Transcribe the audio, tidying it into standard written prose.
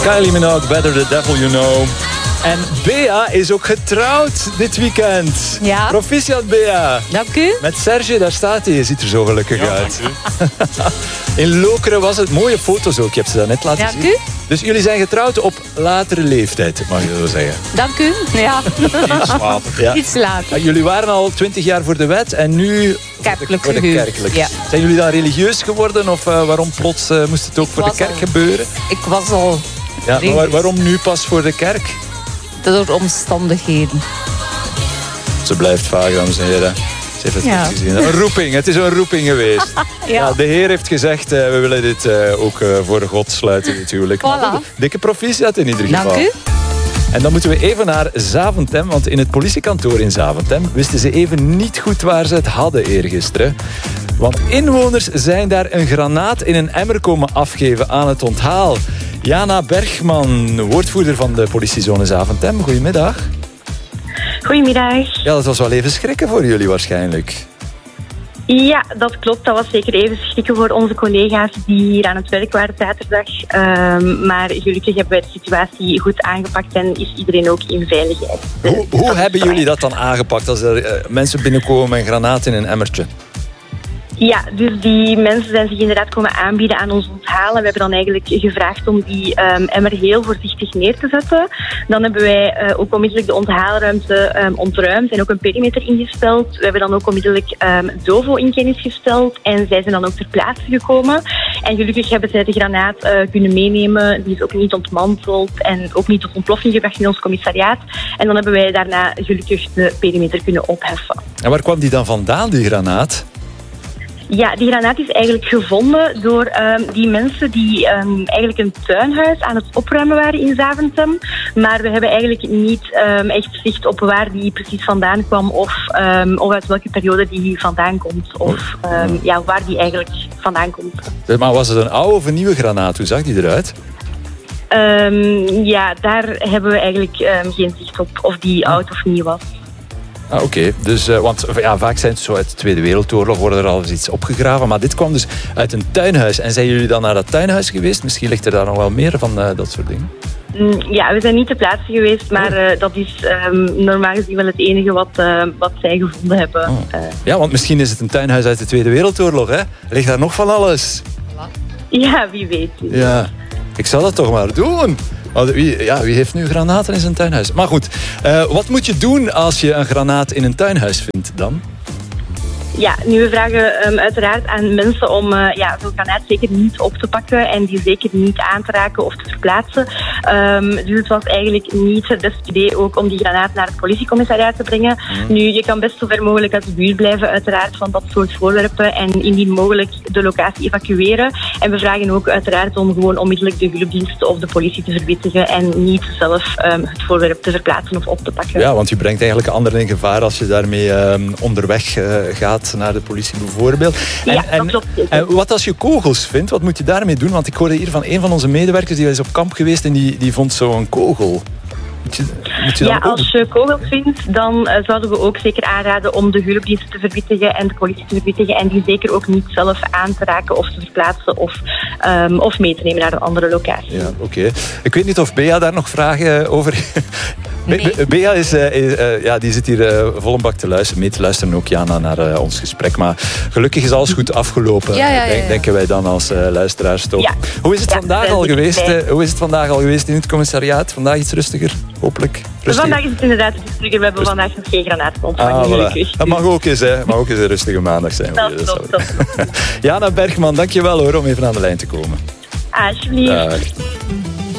Kylie Minogue, Better the Devil You Know. En Bea is ook getrouwd dit weekend. Ja. Proficiat, Bea. Dank u. Met Serge, daar staat hij. Je ziet er zo gelukkig uit. In Lokeren was het. Mooie foto's ook. Je hebt ze daar net laten zien. Dank u. Dus jullie zijn getrouwd op latere leeftijd, mag je zo zeggen. Dank u. Ja. Iets later. Ja. Iets later. Jullie waren al 20 jaar voor de wet en nu Kerkelijk voor de gehuwd. kerkelijk. Ja. Zijn jullie dan religieus geworden of waarom plots moest het ook voor de kerk gebeuren? Ik was al... Ja, maar waarom nu pas voor de kerk? Door omstandigheden. Ze blijft vaag, dames en heren. Ze heeft het Ja. goed gezien. Een roeping, het is een roeping geweest. Ja, de Heer heeft gezegd, we willen dit ook voor God sluiten natuurlijk. Voilà. Dikke proficiat in ieder geval. Dank u. En dan moeten we even naar Zaventem, want in het politiekantoor in Zaventem wisten ze even niet goed waar ze het hadden eergisteren. Want inwoners zijn daar een granaat in een emmer komen afgeven aan het onthaal. Jana Bergman, woordvoerder van de politiezone Zaventem. Goedemiddag. Goedemiddag. Ja, dat was wel even schrikken voor jullie waarschijnlijk. Ja, dat klopt. Dat was zeker even schrikken voor onze collega's die hier aan het werk waren zaterdag. Maar gelukkig hebben wij de situatie goed aangepakt en is iedereen ook in veiligheid. Hoe hebben jullie dat dan aangepakt als er mensen binnenkomen met een granaat in een emmertje? Ja, dus die mensen zijn zich inderdaad komen aanbieden aan ons onthalen. We hebben dan eigenlijk gevraagd om die emmer heel voorzichtig neer te zetten. Dan hebben wij ook onmiddellijk de onthaalruimte ontruimd en ook een perimeter ingesteld. We hebben dan ook onmiddellijk Dovo in kennis gesteld en zij zijn dan ook ter plaatse gekomen. En gelukkig hebben zij de granaat kunnen meenemen. Die is ook niet ontmanteld en ook niet tot ontploffing gebracht in ons commissariaat. En dan hebben wij daarna gelukkig de perimeter kunnen opheffen. En waar kwam die dan vandaan, die granaat? Ja, die granaat is eigenlijk gevonden door die mensen die eigenlijk een tuinhuis aan het opruimen waren in Zaventem. Maar we hebben eigenlijk niet echt zicht op waar die precies vandaan kwam of uit welke periode die vandaan komt. Of waar die eigenlijk vandaan komt. Maar was het een oude of een nieuwe granaat? Hoe zag die eruit? Ja, daar hebben we eigenlijk geen zicht op of die oud of nieuw was. Ah, oké. Dus, want vaak zijn het zo uit de Tweede Wereldoorlog worden er al eens iets opgegraven. Maar dit kwam dus uit een tuinhuis. En zijn jullie dan naar dat tuinhuis geweest? Misschien ligt er daar nog wel meer van dat soort dingen. Ja, we zijn niet ter plaatse geweest, maar dat is normaal gezien wel het enige wat zij gevonden hebben. Ja, want misschien is het een tuinhuis uit de Tweede Wereldoorlog, hè? Ligt daar nog van alles? Ja, wie weet. Ja, ik zal dat toch maar doen. Wie heeft nu granaten in zijn tuinhuis? Maar goed, wat moet je doen als je een granaat in een tuinhuis vindt dan? Ja, nu we vragen uiteraard aan mensen om zo'n granaat zeker niet op te pakken en die zeker niet aan te raken of te verplaatsen. Dus het was eigenlijk niet het beste idee ook om die granaat naar het politiecommissariaat te brengen. Nu, je kan best zo ver mogelijk uit de buurt blijven uiteraard van dat soort voorwerpen en indien mogelijk de locatie evacueren. En we vragen ook uiteraard om gewoon onmiddellijk de hulpdiensten of de politie te verwittigen en niet zelf het voorwerp te verplaatsen of op te pakken. Ja, want je brengt eigenlijk anderen in gevaar als je daarmee onderweg gaat naar de politie bijvoorbeeld. Dat klopt. En wat als je kogels vindt, wat moet je daarmee doen? Want ik hoorde hier van een van onze medewerkers, die is op kamp geweest en die vond zo'n kogel. Moet je dan als je kogels vindt, dan zouden we ook zeker aanraden om de hulpdiensten te verwittigen en de politie te verwittigen en die zeker ook niet zelf aan te raken of te verplaatsen of mee te nemen naar een andere locatie. Ja, oké. Ik weet niet of Bea daar nog vragen over... Nee. Bea die zit hier vol een bak mee te luisteren, ook Jana, naar ons gesprek. Maar gelukkig is alles goed afgelopen, denken wij dan als luisteraars toch. Ja. Hoe is het vandaag al geweest? Hoe is het vandaag al geweest in het commissariaat? Vandaag iets rustiger, hopelijk. Vandaag is het inderdaad rustiger. We hebben vandaag nog geen granaten ontvangen. Dat mag ook eens, hè. Mag ook eens een rustige maandag zijn. Dat. Jana Bergman, dankjewel hoor, om even aan de lijn te komen. Alsjeblieft.